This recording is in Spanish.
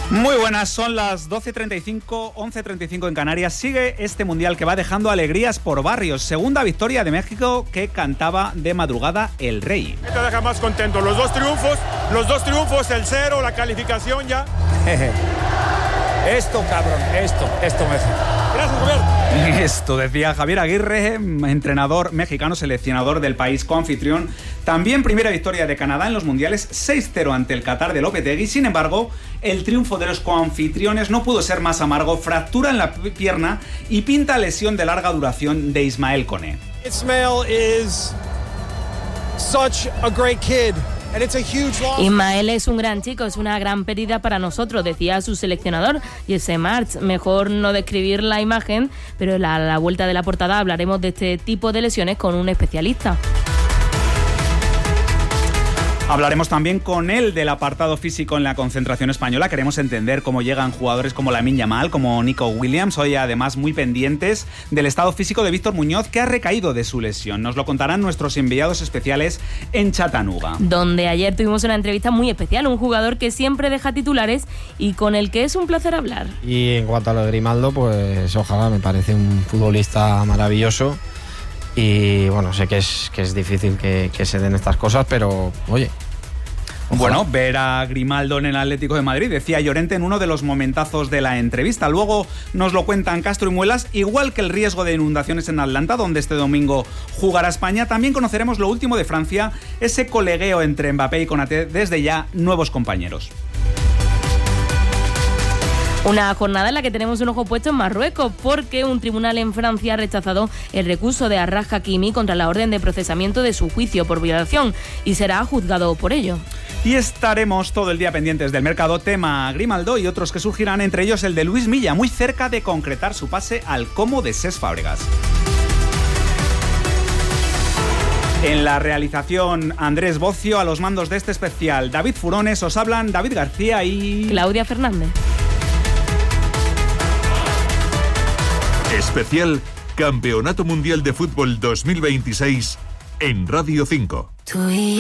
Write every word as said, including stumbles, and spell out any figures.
Muy buenas, son las doce y treinta y cinco, once y treinta y cinco en Canarias. Sigue este mundial que va dejando alegrías por barrios. Segunda victoria de México que cantaba de madrugada el Rey. ¿Qué te deja más contento? Los dos triunfos, los dos triunfos, el cero, la calificación ya. Esto, cabrón, esto, esto me hace. Gracias, Javier. Esto decía Javier Aguirre, entrenador mexicano, seleccionador del país coanfitrión. También primera victoria de Canadá en los mundiales, seis cero ante el Qatar de Lopetegui. Sin embargo, el triunfo de los coanfitriones no pudo ser más amargo. Fractura en la pierna y pinta lesión de larga duración de Ismael Koné. Ismael is such a great kid. Ismael es un gran chico, es una gran pérdida para nosotros, decía su seleccionador Jesse March. Mejor no describir la imagen, pero a la, la vuelta de la portada hablaremos de este tipo de lesiones con un especialista. Hablaremos también con él del apartado físico en la concentración española. Queremos entender cómo llegan jugadores como Lamine Yamal, como Nico Williams. Hoy además muy pendientes del estado físico de Víctor Muñoz, que ha recaído de su lesión. Nos lo contarán nuestros enviados especiales en Chattanooga, donde ayer tuvimos una entrevista muy especial, un jugador que siempre deja titulares y con el que es un placer hablar. Y en cuanto a lo de Grimaldo, pues ojalá, me parece un futbolista maravilloso. Y bueno, sé que es, que es difícil que, que se den estas cosas, pero oye. Ojalá. Bueno, ver a Grimaldo en el Atlético de Madrid, decía Llorente en uno de los momentazos de la entrevista. Luego nos lo cuentan Castro y Muelas, igual que el riesgo de inundaciones en Atlanta, donde este domingo jugará España. También conoceremos lo último de Francia, ese colegueo entre Mbappé y Konaté, desde ya nuevos compañeros. Una jornada en la que tenemos un ojo puesto en Marruecos, porque un tribunal en Francia ha rechazado el recurso de Arraj Hakimi contra la orden de procesamiento de su juicio por violación y será juzgado por ello. Y estaremos todo el día pendientes del mercado, tema Grimaldo y otros que surgirán, entre ellos el de Luis Milla, muy cerca de concretar su pase al Como de Cesc Fàbregas. En la realización, Andrés Bocio, a los mandos de este especial, David Furones, os hablan David García y Claudia Fernández. Especial Campeonato Mundial de Fútbol dos mil veintiséis en Radio cinco.